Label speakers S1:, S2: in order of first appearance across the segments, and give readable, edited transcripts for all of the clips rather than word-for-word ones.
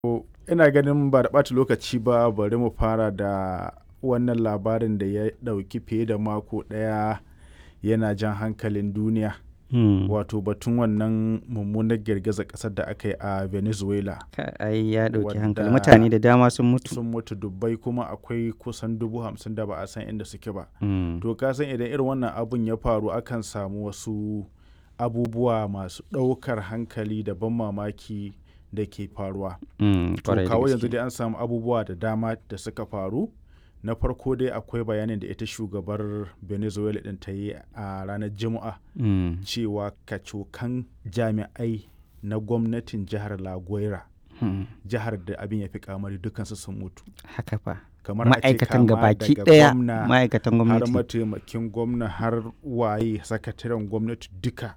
S1: Ina ganin ba da ɓata lokaci ba, bari mu fara da wannan labarin da ya ɗauki fiye da mako ɗaya yana jan hankalin duniya. Wato batun wannan mummunar girgizar ƙasar da aka yi a Venezuela.
S2: Ai ya ɗauki hankali,
S1: wadda
S2: mutane da dama sun mutu.
S1: Sun mutu dubbai, kuma akwai kusan 50,000 da ba a san inda suke ba. To ka san idan irin wannan abun ya faru, akan samu wasu abubuwa masu ɗaukar hankali da ban mamaki da ke faruwa. To kawo yanzu dai an samu abubuwa da dama da suka faru. Na farko dai akwai bayanin da ita shugabar Venezuela ɗin ta yi a ranar Juma'a cewa kacokan jami'ai na gwamnatin jihar La Guaira, jihar da abin ya fi kamari, dukansu sun mutu.
S2: Haka fa.
S1: Kamar
S2: ma'aikatan gabaki ɗaya, ma'aikatan gwamnati,
S1: har mataimakin gwamna, har waye sakataren gwamnati duka.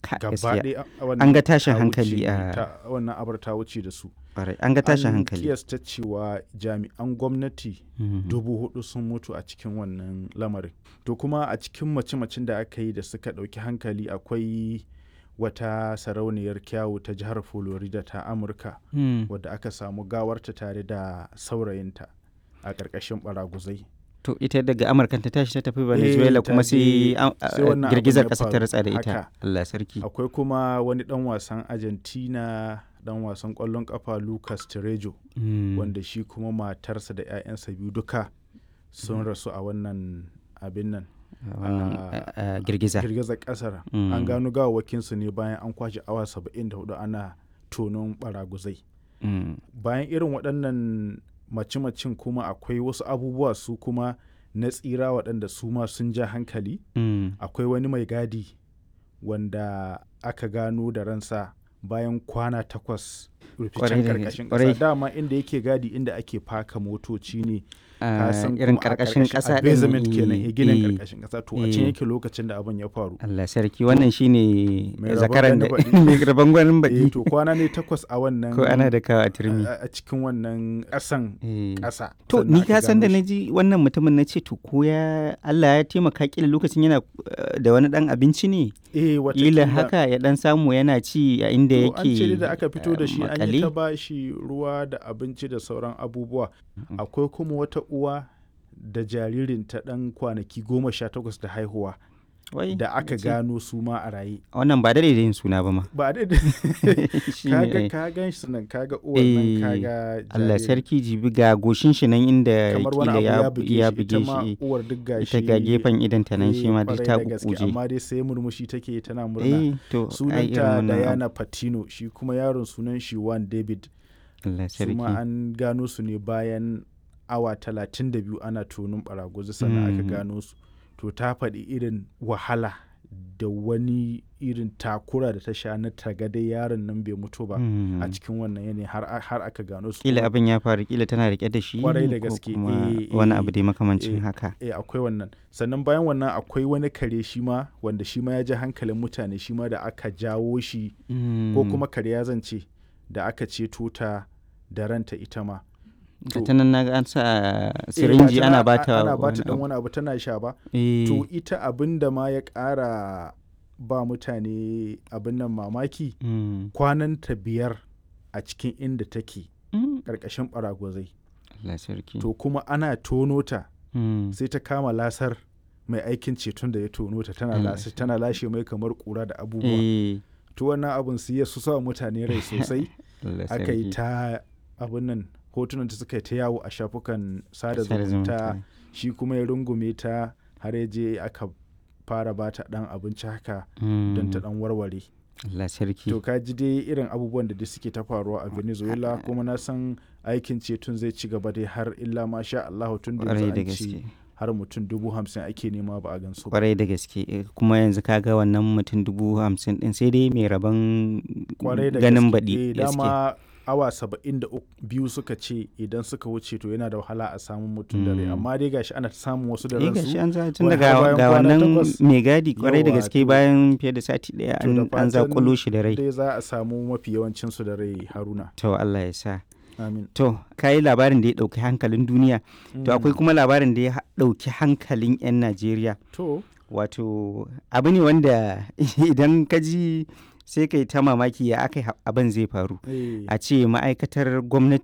S2: An ga tashin hankali
S1: wannan abar ta wuce da su.
S2: An ga tashin hankali.
S1: An kiyasta cewa jami'an gwamnati 4,000 sun mutu a cikin wannan lamarin. To kuma a cikin mace-macen da aka yi da suka ɗauki hankali, akwai wata sarauniyar kyawu ta jihar Florida ta Amurka wadda aka samu gawarta tare da saurayinta a ƙarƙashin baraguzai.
S2: To ita daga Amurka ta tashi ta tafi Venezuela, kuma sai girgizar ƙasa ta ratsa da ita. Allah sarki.
S1: Akwai kuma wani ɗan wasan Argentina, ɗan wasan ƙwallon ƙafa Lucas Terejo, wanda shi kuma matarsa da 'ya'yansa biyu duka sun rasu a wannan abin nan.
S2: Girgizar
S1: ƙasar. An gano gawawakinsu ne bayan an kwashe awa 74 ana tonon baraguzai. Bayan irin waɗannan mace-macen kuma akwai wasu abubuwa su kuma na tsira waɗanda su ma sun ja hankali. Akwai wani mai gadi wanda aka gano da ransa bayan kwana 8 ruficen karkashin ƙasa. Dama inda yake gadi, inda ake faka motoci ne,
S2: irin karkashin ƙasa
S1: ɗin, basement kenan, ginin karkashin ƙasa. To a can yake lokacin da abin ya faru.
S2: Allah sarki, wannan shine zakaran da mai rabon gwanin baɗi.
S1: To kwana ne 8 a wannan,
S2: ko ana da kawo a turmi
S1: a cikin wannan ƙasan ƙasa.
S2: To ni ka san da naji wannan mutumin, na ce to ko ya Allah ya taimaka, kila lokacin yana da wani ɗan abinci ne, kila haka ya ɗan samu yana ci a inda yake.
S1: An ce da aka fito da shi, an yi ta bashi ruwa da abinci da sauran abubuwa. Akwai kuma wata uwa da jaririnta ɗan kwanaki 18 da haihuwa da aka gano su ma a raye.
S2: Wannan ba da yin suna ba ma.
S1: Ba da ka gan shi nan, kaga uwar nan, kaga
S2: Allah sarki, jibi ga goshin shi nan inda kila ya buge shi.
S1: Uwar duk gashi,
S2: ita ga gefen idan ta nan shi ma duk ta kukuje.
S1: Amma dai sai murmushi take, tana murna. Sunanta Diana Patino, shi kuma yaron sunan shi Juan David.
S2: Allah sarki.
S1: Kuma an gano su ne bayan awa 32 ana tonin baraguzi, sannan aka gano su. To ta faɗi irin wahala da wani irin takura da ta sha na tagadai yaron nan bai mutu ba a cikin wannan yanayi har aka gano su.
S2: Kila abin ya faru, kila tana rike da shi,
S1: kwarai da gaske,
S2: wani abu dai makamancin haka.
S1: Akwai wannan. Sannan bayan wannan akwai wani kare shi ma, wanda shi ma ya ji hankalin mutane, shi ma da aka jawo shi, ko kuma kare ya zance, da aka ceto ta da ranta ita ma.
S2: ta nan naga an sa sirinji ana bata
S1: dan wani abu tana sha ba. To ita abin da ma ya ƙara ba mutane abin nan mamaki, kwananta 5 a cikin inda take ƙarƙashin baragwazai. To kuma ana tono ta, sai ta kama lasar mai aikin ceton da ya tono ta, tana lashe mai kamar ƙura da abubuwa. To wannan abin su ya sa mutane rai sosai. Aka yi ta abin nan, hotunan ta suka yi ta yawo a shafukan sada zumunta. Shi kuma ya rungume ta, har ya je aka fara ba ta ɗan abinci haka don ta ɗan warware.
S2: Allah sarki.
S1: To ka ji dai irin abubuwan da suke ta faruwa a Venezuela, kuma na san aikin ceton zai ci gaba dai har illa ma sha Allah, tun da yanzu an ce har mutum 50,000 ake nema ba a gansu.
S2: Kwarai da gaske, kuma yanzu kaga wannan mutum 50,000 din sai dai mai rabon ganin baɗi.
S1: Dama awa 72 suka ce idan suka wuce to yana da wahala a samun mutum da rai, amma dai gashi ana samun wasu da ransu.
S2: Gashi an tun daga ga wannan mai gadi, kwarai da gaske, bayan fiye da sati daya an zakulo shi da rai.
S1: Dai za a samu mafi yawancin su da rai, Haruna.
S2: To Allah ya sa.
S1: Amin.
S2: To kayi labarin da ya dauki hankalin duniya, to akwai kuma labarin da ya dauki hankalin 'yan Najeriya.
S1: To
S2: wato abu ne wanda idan ka ji sai kai ta mamaki ya aka abin zai faru. A ce ma'aikatar gwamnati